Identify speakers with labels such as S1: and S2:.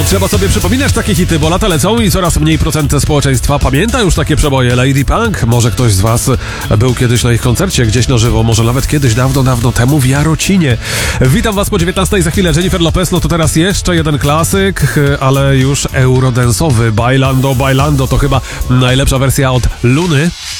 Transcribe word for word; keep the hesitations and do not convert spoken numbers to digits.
S1: Trzeba sobie przypominać takie hity, bo lata lecą i coraz mniej procent społeczeństwa pamięta już takie przeboje. Lady Punk, może ktoś z was był kiedyś na ich koncercie, gdzieś na żywo, może nawet kiedyś dawno, dawno temu w Jarocinie. Witam was po dziewiętnastej, za chwilę Jennifer Lopez, no to teraz jeszcze jeden klasyk, ale już eurodensowy. Bailando, Bailando to chyba najlepsza wersja od Luny.